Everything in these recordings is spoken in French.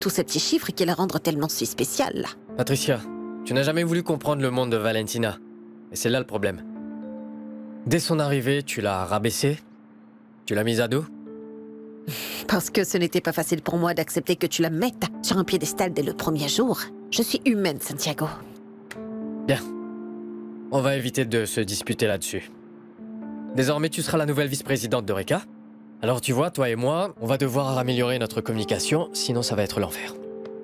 tous ces petits chiffres qui la rendent tellement si spéciale. Patricia, tu n'as jamais voulu comprendre le monde de Valentina. Et c'est là le problème. Dès son arrivée, tu l'as rabaissée, tu l'as mise à dos. Parce que ce n'était pas facile pour moi d'accepter que tu la mettes sur un piédestal dès le premier jour. Je suis humaine, Santiago. Bien. On va éviter de se disputer là-dessus. Désormais, tu seras la nouvelle vice-présidente d'Eureka. Alors tu vois, toi et moi, on va devoir améliorer notre communication, sinon ça va être l'enfer.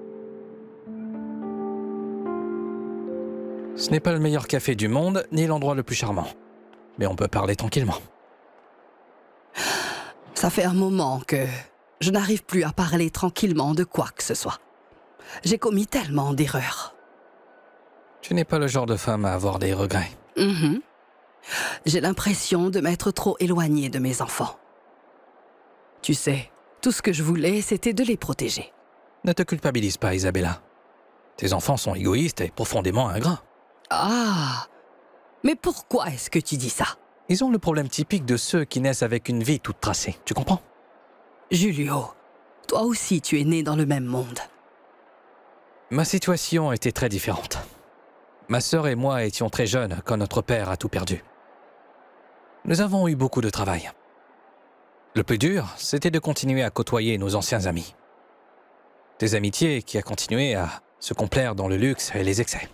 Ce n'est pas le meilleur café du monde, ni l'endroit le plus charmant. Mais on peut parler tranquillement. Ça fait un moment que je n'arrive plus à parler tranquillement de quoi que ce soit. J'ai commis tellement d'erreurs. Tu n'es pas le genre de femme à avoir des regrets. J'ai l'impression de m'être trop éloignée de mes enfants. Tu sais, tout ce que je voulais, c'était de les protéger. Ne te culpabilise pas, Isabella. Tes enfants sont égoïstes et profondément ingrats. Ah! Mais pourquoi est-ce que tu dis ça? Ils ont le problème typique de ceux qui naissent avec une vie toute tracée. Tu comprends? Julio, toi aussi tu es né dans le même monde. Ma situation était très différente. Ma sœur et moi étions très jeunes quand notre père a tout perdu. Nous avons eu beaucoup de travail. Le plus dur, c'était de continuer à côtoyer nos anciens amis. Des amitiés qui a continué à se complaire dans le luxe et les excès.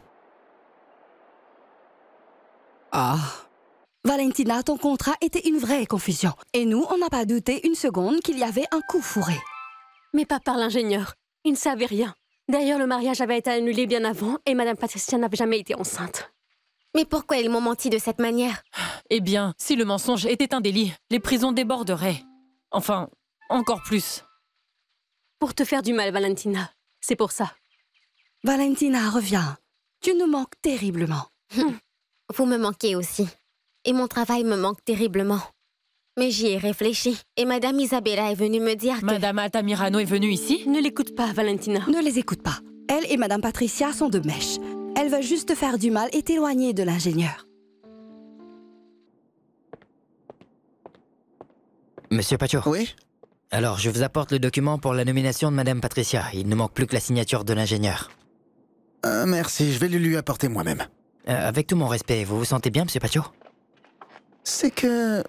Ah! Valentina, ton contrat était une vraie confusion. Et nous, on n'a pas douté une seconde qu'il y avait un coup fourré. Mais pas par l'ingénieur. Il ne savait rien. D'ailleurs, le mariage avait été annulé bien avant et Madame Patricia n'avait jamais été enceinte. Mais pourquoi ils m'ont menti de cette manière? Eh bien, si le mensonge était un délit, les prisons déborderaient. Enfin, encore plus. Pour te faire du mal, Valentina. C'est pour ça. Valentina, reviens. Tu nous manques terriblement. Vous me manquez aussi. Et mon travail me manque terriblement. Mais j'y ai réfléchi. Et Madame Isabella est venue me dire que... Madame Altamirano est venue ici? Ne l'écoute pas, Valentina. Ne les écoute pas. Elle et Madame Patricia sont de mèche. Elle veut juste te faire du mal et t'éloigner de l'ingénieur. Monsieur Pacho. Oui? Alors, je vous apporte le document pour la nomination de Madame Patricia. Il ne manque plus que la signature de l'ingénieur. Merci, je vais le lui apporter moi-même. Avec tout mon respect, vous vous sentez bien, Monsieur Pacho? C'est que...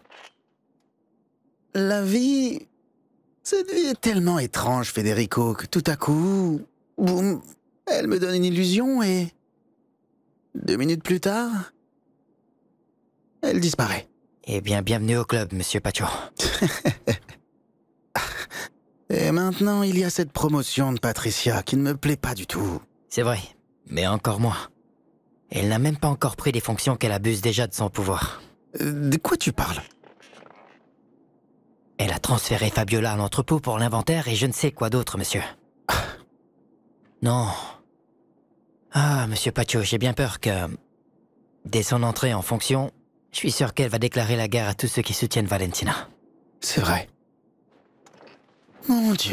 La vie... Cette vie est tellement étrange, Federico, que tout à coup... Boum! Elle me donne une illusion et... 2 minutes plus tard... Elle disparaît. Eh bien, bienvenue au club, Monsieur Pacho. Et maintenant, il y a cette promotion de Patricia qui ne me plaît pas du tout. C'est vrai, mais encore moins. Elle n'a même pas encore pris des fonctions qu'elle abuse déjà de son pouvoir. De quoi tu parles? Elle a transféré Fabiola à l'entrepôt pour l'inventaire et je ne sais quoi d'autre, monsieur. Non. Ah, Monsieur Pacho, j'ai bien peur que... Dès son entrée en fonction, je suis sûr qu'elle va déclarer la guerre à tous ceux qui soutiennent Valentina. C'est vrai. Mon Dieu.